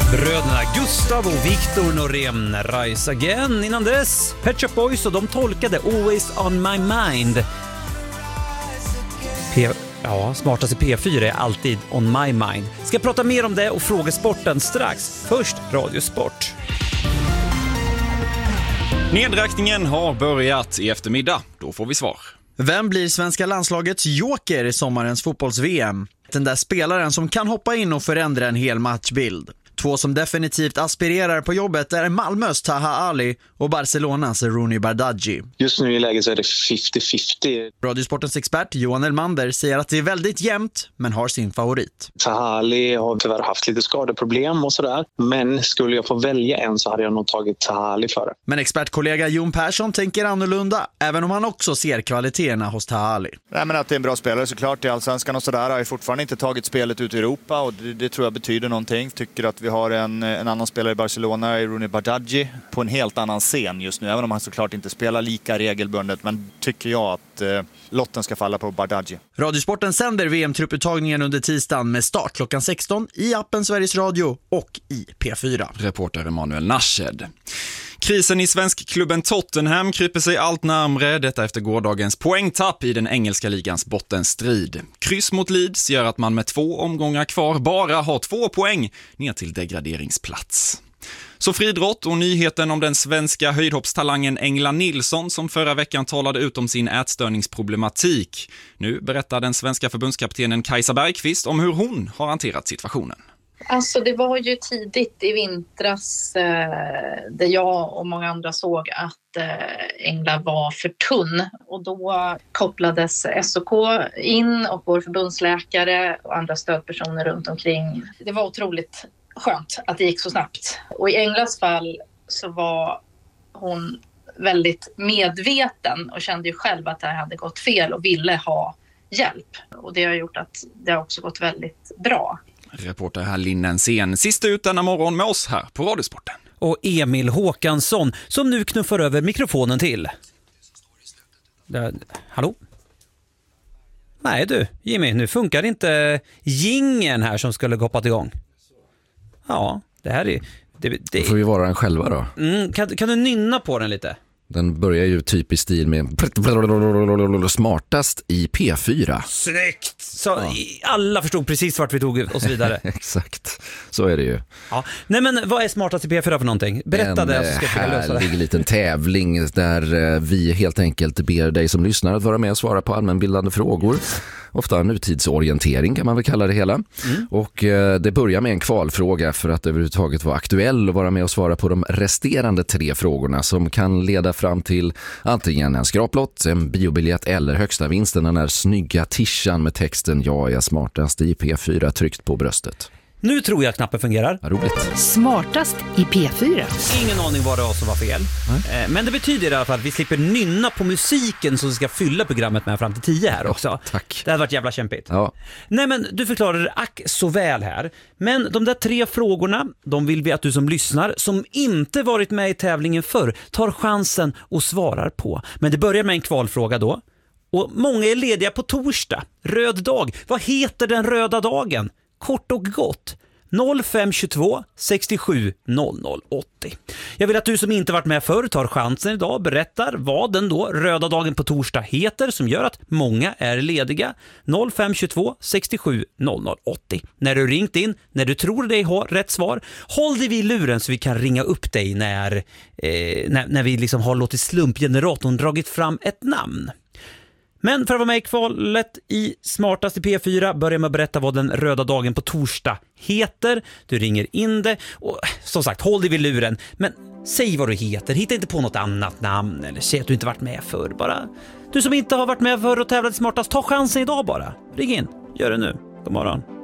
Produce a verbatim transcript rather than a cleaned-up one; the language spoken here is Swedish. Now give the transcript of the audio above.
Bröderna Gustav och Viktor Norén, Rise Again. Innan dess, Pet Shop Boys, och de tolkade Always on my mind. P- ja, smartast i P fyra är alltid on my mind. Ska prata mer om det och frågesporten strax. Först Radiosport. Nedräkningen har börjat i eftermiddag. Då får vi svar. Vem blir svenska landslagets joker i sommarens fotbolls-V M? Den där spelaren som kan hoppa in och förändra en hel matchbild. Två som definitivt aspirerar på jobbet är Malmös Taha Ali och Barcelonas Rooney Bardghji. Just nu i läget så är det femtio femtio. Radiosportens expert Johan Elmander säger att det är väldigt jämnt, men har sin favorit. Taha Ali har tyvärr haft lite skadeproblem och sådär. Men skulle jag få välja en så hade jag nog tagit Taha Ali före. Men expertkollega Jon Persson tänker annorlunda, även om han också ser kvaliteterna hos Taha Ali. Nej, men att det är en bra spelare såklart i Allsvenskan och sådär. Har ju fortfarande inte tagit spelet ut i Europa och det, det tror jag betyder någonting. Tycker att vi Vi har en, en annan spelare i Barcelona, Rooney Bardghji, på en helt annan scen just nu. Även om han såklart inte spelar lika regelbundet. Men tycker jag att eh, lotten ska falla på Bardghji. Radiosporten sänder V M-trupputtagningen under tisdagen med start klockan sexton i appen Sveriges Radio och i P fyra. Reporter Emanuel Nasched. Krisen i svenskklubben Tottenham kryper sig allt närmre, detta efter gårdagens poängtapp i den engelska ligans bottenstrid. Kryss mot Leeds gör att man med två omgångar kvar bara har två poäng ner till degraderingsplats. Så friidrott och nyheten om den svenska höjdhoppstalangen Engla Nilsson som förra veckan talade ut om sin ätstörningsproblematik. Nu berättar den svenska förbundskaptenen Kajsa Bergqvist om hur hon har hanterat situationen. Alltså det var ju tidigt i vintras eh, där jag och många andra såg att eh, Engla var för tunn. Och då kopplades S O K in och vår förbundsläkare och andra stödpersoner runt omkring. Det var otroligt skönt att det gick så snabbt. Och i Englas fall så var hon väldigt medveten och kände ju själv att det här hade gått fel och ville ha hjälp. Och det har gjort att det har också gått väldigt bra. Reporter här Linnensén, sist ut denna morgon med oss här på Radiosporten. Och Emil Håkansson som nu knuffar över mikrofonen till. Där, hallå? Nej du, Jimmy, nu funkar inte jingeln här som skulle hoppat igång. Ja, det här är... Det, det... Då får vi vara den själva då. Mm, kan, kan du nynna på den lite? Den börjar ju typ i stil med smartast i P fyra. Snyggt! Så ja. Alla förstod precis vart vi tog och så vidare. Exakt, så är det ju. Ja. Nej men vad är smartast i P fyra för någonting? Berätta en det så ska jag försöka lösa det. En liten tävling där vi helt enkelt ber dig som lyssnar att vara med och svara på allmänbildande frågor. Ofta nutidsorientering kan man väl kalla det hela. Mm. Och eh, det börjar med en kvalfråga för att överhuvudtaget vara aktuell och vara med och svara på de resterande tre frågorna som kan leda fram till antingen en skraplott, en biobiljett eller högsta vinsten, den här snygga tishan med texten "Jag är smartast i P fyra" tryckt på bröstet. Nu tror jag knappen fungerar. Ja, roligt. Smartast i P fyra. Ingen aning vad det var som var fel. Mm. Men det betyder i alla fall att vi slipper nynna på musiken som ska fylla programmet med fram till tio här också. Ja, tack. Det hade varit jävla kämpigt. Ja. Nej men du förklarar det ack så väl här. Men de där tre frågorna, de vill vi att du som lyssnar, som inte varit med i tävlingen förr, tar chansen och svarar på. Men det börjar med en kvalfråga då. Och många är lediga på torsdag. Röd dag. Vad heter den röda dagen? Kort och gott. noll fem två sextiosju noll noll åttio. Jag vill att du som inte varit med förr tar chansen idag och berättar vad den då röda dagen på torsdag heter som gör att många är lediga. noll fem två sextiosju noll noll åttio. När du ringt in, när du tror dig ha rätt svar, håll dig vid luren så vi kan ringa upp dig när, eh, när, när vi liksom har låtit slumpgeneratorn dragit fram ett namn. Men för att vara med i kvalet i Smartast i P fyra börjar med att berätta vad den röda dagen på torsdag heter. Du ringer in det och som sagt, håll dig vid luren. Men säg vad du heter, hitta inte på något annat namn eller säg att du inte varit med förr. Bara du som inte har varit med förr och tävlat i Smartast, ta chansen idag bara. Ring in, gör det nu. God morgon.